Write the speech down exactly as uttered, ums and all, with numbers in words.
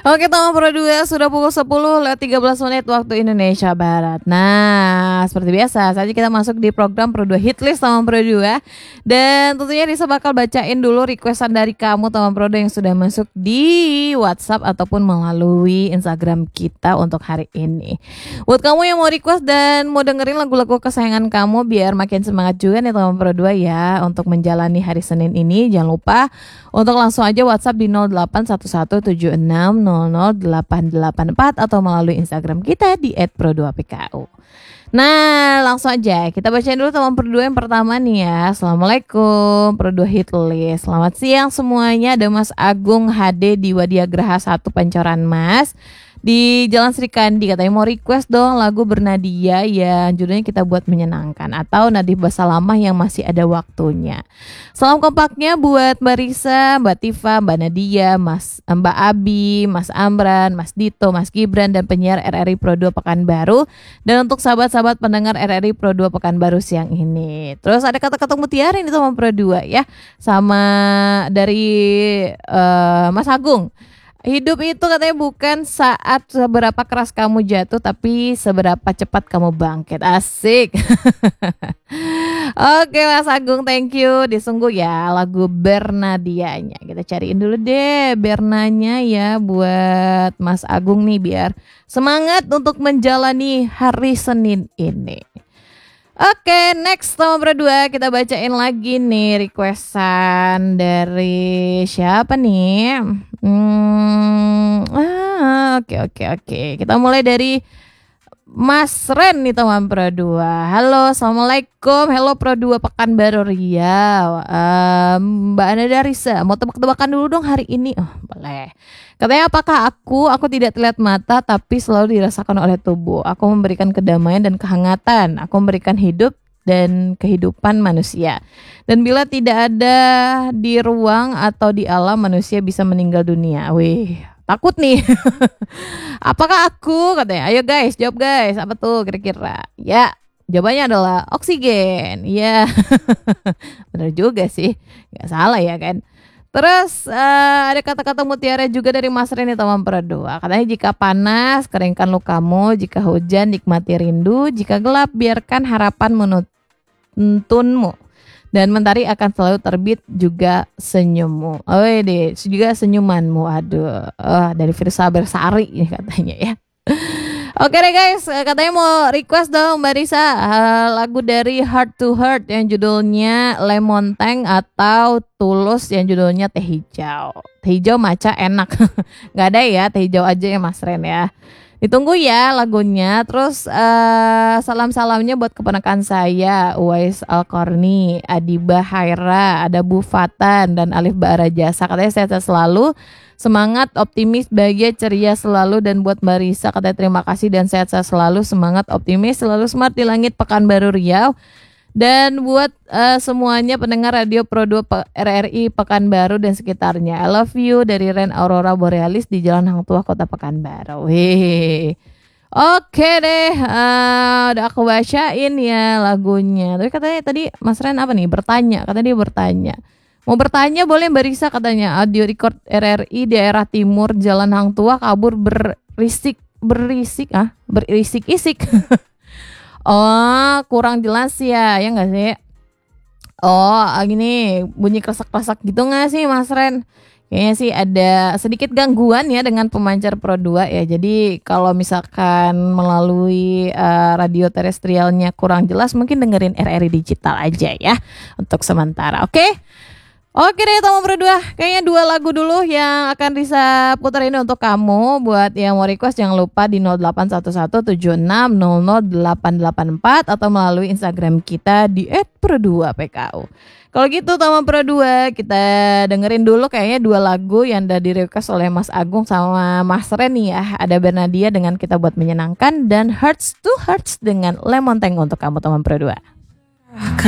Oke, teman Pro dua, sudah pukul sepuluh lewat tiga belas menit waktu Indonesia Barat. Nah, seperti biasa saja kita masuk di program Pro dua Hitlist teman Pro dua. Dan tentunya Risa bakal bacain dulu requestan dari kamu teman Pro dua yang sudah masuk di WhatsApp ataupun melalui Instagram kita untuk hari ini. Buat kamu yang mau request dan mau dengerin lagu-lagu kesayangan kamu biar makin semangat juga nih teman Pro dua ya untuk menjalani hari Senin ini, jangan lupa untuk langsung aja WhatsApp di nol delapan satu satu tujuh enam nol nol delapan delapan empat atau melalui Instagram kita di et pro dua p k u. Nah, langsung aja kita bacain dulu teman Pro dua yang pertama nih ya. Assalamualaikum Pro dua Hitlist. Selamat siang semuanya. Ada Mas Agung H D di Wadiagraha satu Pancoran Mas di Jalan Sri Kandi, katanya mau request dong lagu Bernadia yang judulnya Kita Buat Menyenangkan atau Nadif Basalamah yang masih ada waktunya. Salam kompaknya buat Mbak Risa, Mbak Tifa, Mbak Nadia, Mas Mbak Abi, Mas Amran, Mas Dito, Mas Gibran dan penyiar R R I Pro dua Pekanbaru dan untuk sahabat-sahabat pendengar R R I Pro dua Pekanbaru siang ini. Terus ada kata-kata mutiara ini sama Pro dua ya, sama dari uh, Mas Agung. Hidup itu katanya bukan saat seberapa keras kamu jatuh, tapi seberapa cepat kamu bangkit. Asik. Oke Mas Agung, thank you. Disungguh ya lagu Bernadianya. Kita cariin dulu deh Bernanya ya buat Mas Agung nih biar semangat untuk menjalani hari Senin ini. Oke, next teman Pro dua kita bacain lagi nih requestan dari siapa nih? Hmm, ah, oke oke oke. Kita mulai dari Mas Ren nih teman Pro dua. Halo, assalamualaikum. Hello Pro dua Pekanbaru Riau. Um, Mbak Ana Darisa, mau tebak-tebakan dulu dong hari ini. Oh, boleh. Katanya apakah aku, aku tidak terlihat mata tapi selalu dirasakan oleh tubuh. Aku memberikan kedamaian dan kehangatan. Aku memberikan hidup dan kehidupan manusia. Dan bila tidak ada di ruang atau di alam, manusia bisa meninggal dunia. Wih, takut nih. Apakah aku, katanya. Ayo guys, jawab guys. Apa tuh kira-kira? Ya, jawabannya adalah oksigen. Ya, benar juga sih. Gak salah ya kan. Terus uh, ada kata-kata mutiara juga dari Mas Reni teman Pro dua. Katanya jika panas, keringkan lukamu. Jika hujan, nikmati rindu. Jika gelap, biarkan harapan menuntunmu. Dan mentari akan selalu terbit juga senyummu. Oh deh, juga senyumanmu. Aduh, oh, dari Firsa Bersari ini katanya ya. Oke deh guys, katanya mau request dong Mbak Risa uh, lagu dari Heart to Heart yang judulnya Lemon Tank atau Tulus yang judulnya Teh Hijau. Teh hijau maca enak. Gak ada ya, teh hijau aja ya Mas Ren ya. Ditunggu ya lagunya. Terus uh, salam-salamnya buat keponakan saya Uwais Al-Qarni, Adiba Haira, ada Bu Fatan dan Alif Barajasa. Katanya sehat selalu, semangat, optimis, bahagia, ceria selalu. Dan buat Mbak Risa katanya terima kasih dan sehat-sehat selalu, semangat, optimis, selalu smart di langit Pekanbaru Riau. Dan buat uh, semuanya pendengar Radio Pro dua R R I Pekanbaru dan sekitarnya, I love you dari Ren Aurora Borealis di Jalan Hang Tuah Kota Pekanbaru. Hehehe. Oke deh, uh, udah aku bacain ya lagunya. Tapi katanya tadi Mas Ren apa nih? Bertanya, katanya dia bertanya. Mau bertanya boleh Mbak Risa katanya. Audio record R R I daerah timur Jalan Hang Tuah kabur berisik berisik ah berisik-isik. Oh, kurang jelas ya, ya nggak sih? Oh, gini bunyi kresek-kresek gitu nggak sih Mas Ren? Kayaknya sih ada sedikit gangguan ya dengan pemancar Pro dua ya. Jadi kalau misalkan melalui uh, radio terestrialnya kurang jelas, mungkin dengerin R R I digital aja ya untuk sementara. Oke? Okay? Oke deh teman Pro dua, kayaknya dua lagu dulu yang akan Risa putar ini untuk kamu. Buat yang mau request jangan lupa di nol delapan satu satu tujuh enam nol nol delapan delapan empat atau melalui Instagram kita di et pro dua p k u. Kalau gitu teman Pro dua, kita dengerin dulu kayaknya dua lagu yang udah di request oleh Mas Agung sama Mas Reni ya. Ada Bernadia dengan Kita Buat Menyenangkan dan Hearts to Hearts dengan Lemon Tank untuk kamu teman Pro dua.